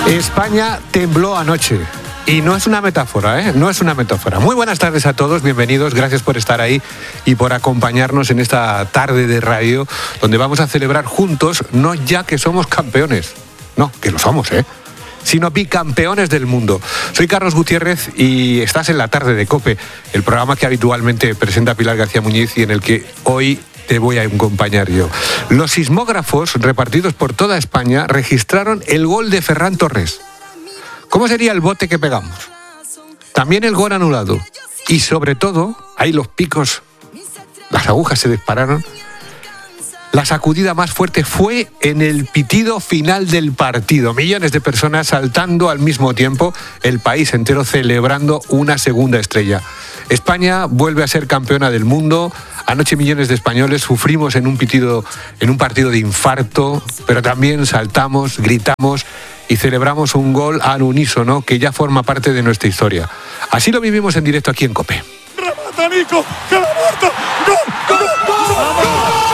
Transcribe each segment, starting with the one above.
España tembló anoche. Y no es una metáfora, ¿eh? No es una metáfora. Muy buenas tardes a todos, bienvenidos, gracias por estar ahí y por acompañarnos en esta tarde de radio, donde vamos a celebrar juntos, no ya que somos campeones, no, que lo somos, sino bicampeones del mundo. Soy Carlos Gutiérrez y estás en la tarde de COPE, el programa que habitualmente presenta Pilar García Muñiz y en el que hoy te voy a acompañar yo. Los sismógrafos repartidos por toda España registraron el gol de Ferran Torres. ¿Cómo sería el bote que pegamos? También el gol anulado. Y sobre todo, ahí los picos, las agujas se dispararon. La sacudida más fuerte fue en el pitido final del partido. Millones de personas saltando al mismo tiempo, el país entero celebrando una segunda estrella. España vuelve a ser campeona del mundo. Anoche millones de españoles sufrimos en un partido de infarto, pero también saltamos, gritamos y celebramos un gol al unísono que ya forma parte de nuestra historia. Así lo vivimos en directo aquí en COPE. ¡Remata, Nico! ¡Que la muerto! ¡Gol! ¡Gol! ¡Gol!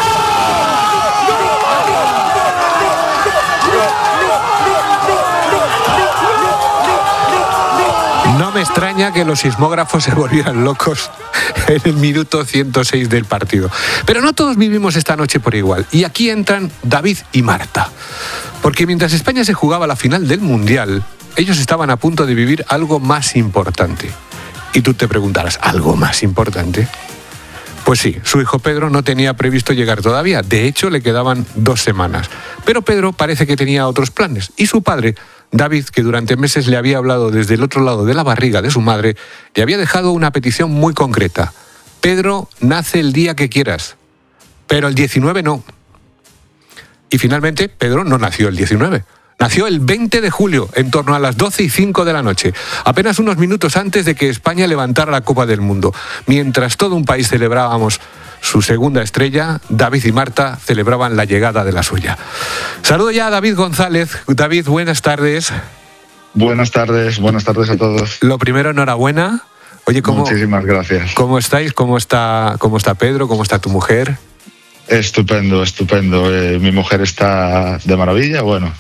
No me extraña que los sismógrafos se volvieran locos en el minuto 106 del partido. Pero no todos vivimos esta noche por igual. Y aquí entran David y Marta. Porque mientras España se jugaba la final del Mundial, ellos estaban a punto de vivir algo más importante. Y tú te preguntarás, ¿algo más importante? Pues sí, su hijo Pedro no tenía previsto llegar todavía. De hecho, le quedaban 2 semanas. Pero Pedro parece que tenía otros planes. Y su padre, David, que durante meses le había hablado desde el otro lado de la barriga de su madre, le había dejado una petición muy concreta. Pedro, nace el día que quieras, pero el 19 no. Y finalmente, Pedro no nació el 19. Nació el 20 de julio, en torno a las 12:05 de la noche, apenas unos minutos antes de que España levantara la Copa del Mundo. Mientras todo un país celebrábamos su segunda estrella, David y Marta celebraban la llegada de la suya. Saludo ya a David González. David, buenas tardes. Buenas tardes a todos. Lo primero, enhorabuena. Oye, muchísimas gracias. ¿Cómo estáis? ¿Cómo está Pedro? ¿Cómo está tu mujer? Estupendo. Mi mujer está de maravilla,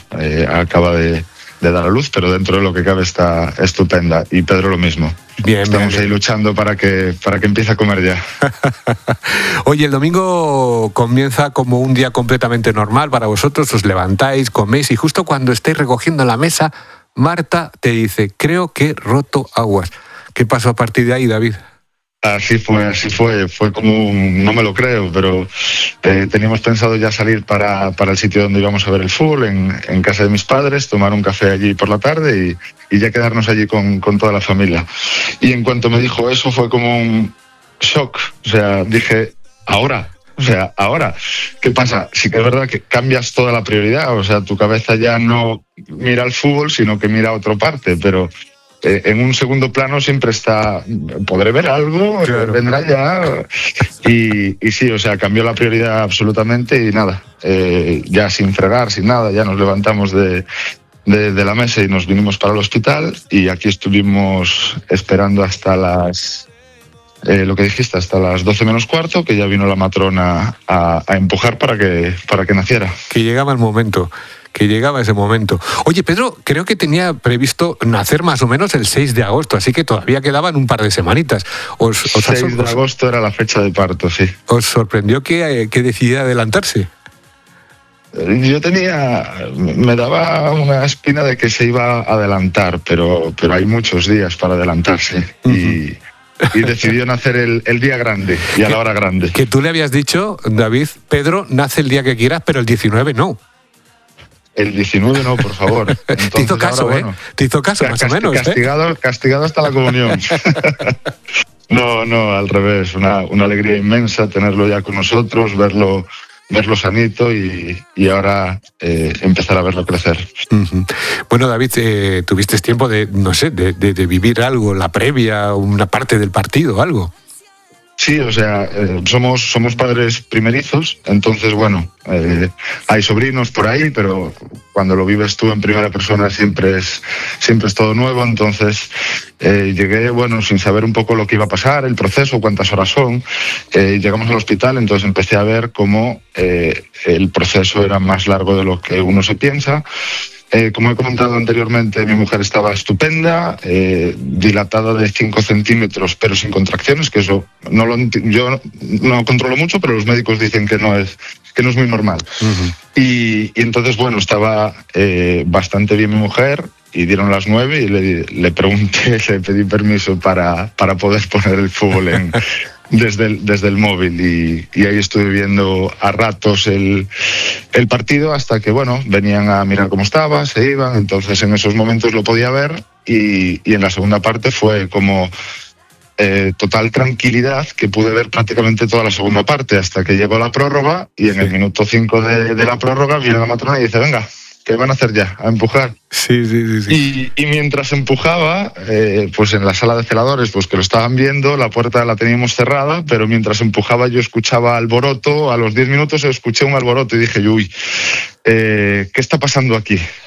acaba de dar a luz, pero dentro de lo que cabe está estupenda. Y Pedro lo mismo. Estamos ahí luchando para que empiece a comer ya. Oye, el domingo comienza como un día completamente normal para vosotros, os levantáis, coméis y justo cuando estáis recogiendo la mesa, Marta te dice, creo que he roto aguas. ¿Qué pasó a partir de ahí, David? Así fue como no me lo creo, pero teníamos pensado ya salir para el sitio donde íbamos a ver el fútbol, en casa de mis padres, tomar un café allí por la tarde y ya quedarnos allí con toda la familia. Y en cuanto me dijo eso fue como un shock, dije, ahora, ¿qué pasa? Sí que es verdad que cambias toda la prioridad, tu cabeza ya no mira al fútbol, sino que mira a otra parte, pero en un segundo plano siempre está, podré ver algo, claro. Vendrá ya. Y sí, cambió la prioridad absolutamente y nada, ya sin fregar, sin nada, ya nos levantamos de la mesa y nos vinimos para el hospital y aquí estuvimos esperando hasta las, lo que dijiste, hasta las 12 menos cuarto, que ya vino la matrona a empujar para que naciera. Que llegaba ese momento. Oye, Pedro, creo que tenía previsto nacer más o menos el 6 de agosto, así que todavía quedaban un par de semanitas. 6 de agosto era la fecha de parto, sí. ¿Os sorprendió que decidiera adelantarse? Me daba una espina de que se iba a adelantar, pero hay muchos días para adelantarse. Uh-huh. Y decidió nacer el día grande y a la hora grande. Que tú le habías dicho, David, Pedro, nace el día que quieras, pero el 19 no. El 19 no, por favor. Entonces, te hizo caso, ahora, te hizo caso, más o menos. Castigado hasta la comunión. No, al revés. Una alegría inmensa tenerlo ya con nosotros, verlo sanito y ahora empezar a verlo crecer. Uh-huh. Bueno, David, tuviste tiempo de vivir algo, la previa, una parte del partido, algo. Sí, somos padres primerizos, entonces hay sobrinos por ahí, pero cuando lo vives tú en primera persona siempre es todo nuevo, entonces llegué, sin saber un poco lo que iba a pasar, el proceso, cuántas horas son, llegamos al hospital, entonces empecé a ver cómo el proceso era más largo de lo que uno se piensa. Como he comentado anteriormente, mi mujer estaba estupenda, dilatada de 5 centímetros, pero sin contracciones, que eso yo no controlo mucho, pero los médicos dicen que no es muy normal. Uh-huh. Y entonces, bueno, estaba bastante bien mi mujer, y dieron las 9 y le pregunté, le pedí permiso para poder poner el fútbol desde el móvil, y ahí estuve viendo a ratos el partido hasta que, bueno, venían a mirar cómo estaba, se iban, entonces en esos momentos lo podía ver, y en la segunda parte fue como total tranquilidad, que pude ver prácticamente toda la segunda parte hasta que llegó la prórroga, y en el minuto 5 de la prórroga viene la matrona y dice: venga, ¿qué van a hacer ya? A empujar. Sí. Y mientras empujaba, pues en la sala de celadores, pues que lo estaban viendo, la puerta la teníamos cerrada, pero mientras empujaba yo escuchaba alboroto. A los 10 minutos escuché un alboroto y dije: uy, ¿qué está pasando aquí?